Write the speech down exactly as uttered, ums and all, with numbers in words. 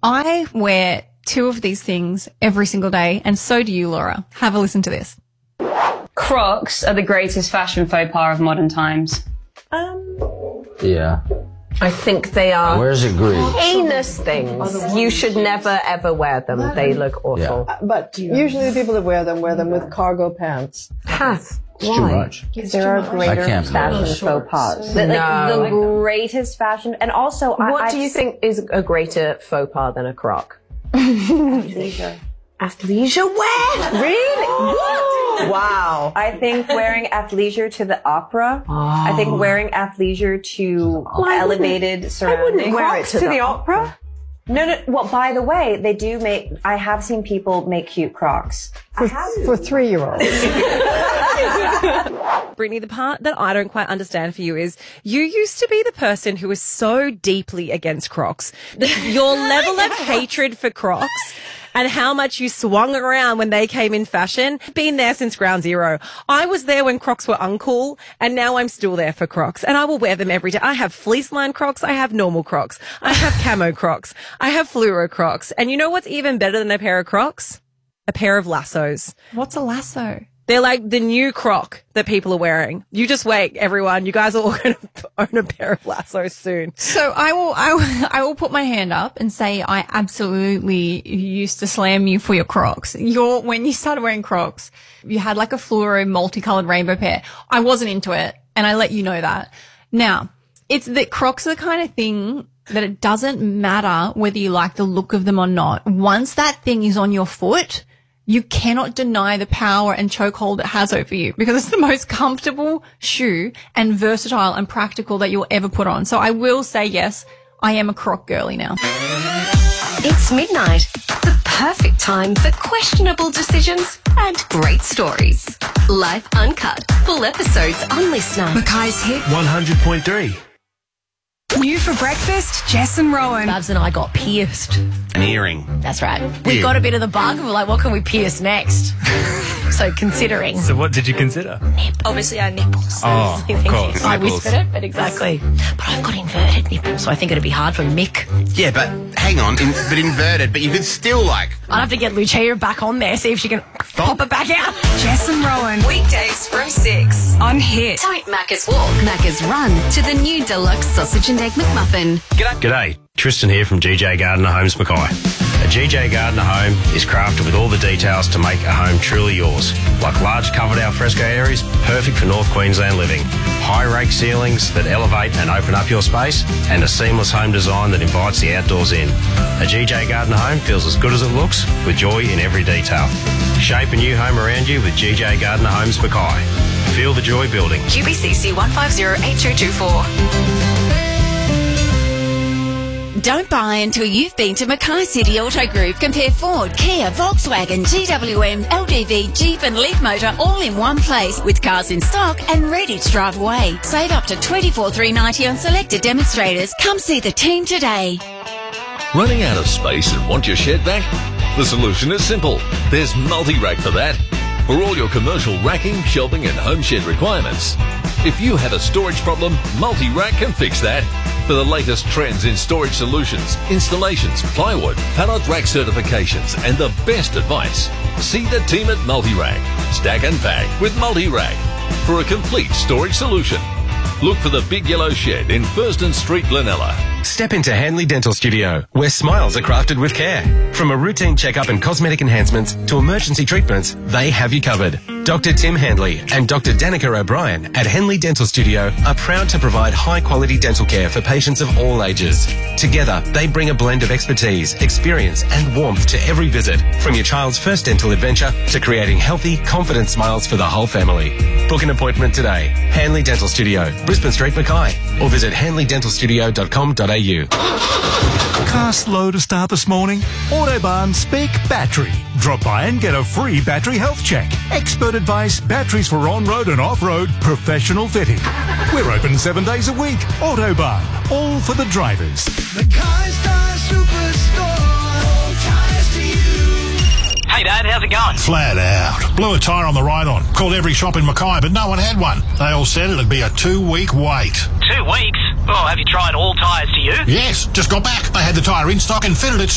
I wear two of these things every single day, and so do you, Laura. Have a listen to this. Crocs are the greatest fashion faux pas of modern times. Um, Yeah. I think they are Where's it green? heinous things. You should never, ever wear them. They look awful. Uh, but usually the people that wear them wear them with cargo pants. Path. It's too much. There are greater I can't fashion believe it. faux pas. No. Like, the greatest fashion, and also, I, What I've do you think is a greater faux pas than a croc? Athleisure. Athleisure wear? Really? What? Wow. I think wearing athleisure to the opera. I think wearing athleisure to Why elevated wouldn't- surroundings. I wouldn't wear it to, to the, opera. No, no. Well, by the way, they do make. I have seen people make cute Crocs. For, for three-year-olds. Brittany, the part that I don't quite understand for you is you used to be the person who was so deeply against Crocs. Your level of hatred for Crocs and how much you swung around when they came in fashion, been there since ground zero. I was there when Crocs were uncool, and now I'm still there for Crocs, and I will wear them every day. I have fleece line Crocs, I have normal Crocs, I have camo Crocs, I have fluoro Crocs, and you know what's even better than a pair of Crocs? A pair of lassos. What's a lasso? They're like the new Croc that people are wearing. You just wait, everyone. You guys are all going to own a pair of lassos soon. So I will, I will, I will put my hand up and say I absolutely used to slam you for your Crocs. Your, when you started wearing Crocs, you had like a fluoro multicolored rainbow pair. I wasn't into it, and I let you know that. Now, it's that Crocs are the kind of thing that it doesn't matter whether you like the look of them or not. Once that thing is on your foot, you cannot deny the power and chokehold it has over you, because it's the most comfortable shoe and versatile and practical that you'll ever put on. So I will say, yes, I am a Croc girly now. It's midnight, the perfect time for questionable decisions and great stories. Life Uncut, full episodes on Listener. Mackay's Hit one hundred point three. New for breakfast, Jess and Rowan. Babs and I got pierced. An earring. That's right. We got a bit of the bug. We're like, what can we pierce next? So considering. So what did you consider? Nip. Obviously our nipples. Oh, Thank of you. course. I Nipples. whispered it, but exactly. But I've got inverted nipples, so I think it'd be hard for Mick. Yeah, but hang on, in, but inverted, but you could still like... I'd have to get Lucia back on there, see if she can pop it back out. Jess and Rowan. Weekdays from six On Hit. Don't Macca's walk, Macca's run to the new deluxe sausage and egg McMuffin. G'day. G'day. Tristan here from G J Gardner Homes Mackay. A G J Gardner home is crafted with all the details to make a home truly yours. Like large covered alfresco areas, perfect for North Queensland living. High rake ceilings that elevate and open up your space, and a seamless home design that invites the outdoors in. A G J Gardner home feels as good as it looks, with joy in every detail. Shape a new home around you with G J Gardner Homes Mackay. Feel the joy building. Q B C C one five zero eight two two four. Don't buy until you've been to Mackay City Auto Group. Compare Ford, Kia, Volkswagen, G W M, L D V, Jeep and Leaf Motor all in one place, with cars in stock and ready to drive away. Save up to twenty-four thousand three hundred ninety dollars on selected demonstrators. Come see the team today. Running out of space and want your shed back? The solution is simple. There's Multi-Rack for that. For all your commercial racking, shelving and home shed requirements. If you have a storage problem, Multi-Rack can fix that. For the latest trends in storage solutions, installations, plywood, pallet rack certifications and the best advice, see the team at Multi-Rack. Stack and pack with Multi-Rack for a complete storage solution. Look for the Big Yellow Shed in Thurston Street, Glenella. Step into Hanley Dental Studio, where smiles are crafted with care. From a routine checkup and cosmetic enhancements to emergency treatments, they have you covered. Doctor Tim Handley and Doctor Danica O'Brien at Henley Dental Studio are proud to provide high-quality dental care for patients of all ages. Together, they bring a blend of expertise, experience and warmth to every visit, from your child's first dental adventure to creating healthy, confident smiles for the whole family. Book an appointment today. Hanley Dental Studio, Brisbane Street, Mackay, or visit hanley dental studio dot com dot a u. Car slow to start this morning? Autobahn Speak Battery. Drop by and get a free battery health check. Expert advice, batteries for on-road and off-road, professional fitting. We're open seven days a week. Autobahn, all for the drivers. The CarStar Superstore. All ties to you. Hey Dad, how's it going? Flat out. Blew a tyre on the ride on. Called every shop in Mackay, but no one had one. They all said it'd be a two-week wait. Two weeks? Oh, have you tried all tyres to you? Yes, just got back. They had the tyre in stock and fitted it